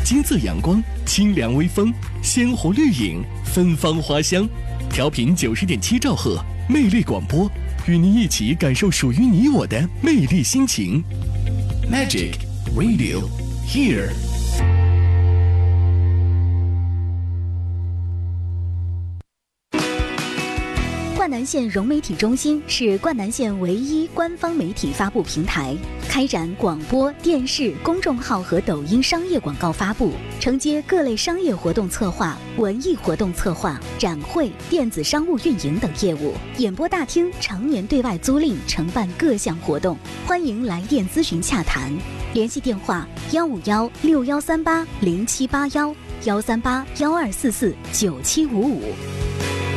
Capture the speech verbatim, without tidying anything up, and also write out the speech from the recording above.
金色阳光，清凉微风，鲜活绿影，芬芳花香。调频九十点七兆赫，魅力广播，与您一起感受属于你我的魅力心情。Magic Radio Here。 灌南县融媒体中心是灌南县唯一官方媒体发布平台，开展广播电视公众号和抖音商业广告发布，承接各类商业活动策划、文艺活动策划、展会、电子商务运营等业务。演播大厅常年对外租赁，承办各项活动，欢迎来电咨询洽谈。联系电话：幺五幺六幺三八零七八幺，幺三八幺二四四九七五五。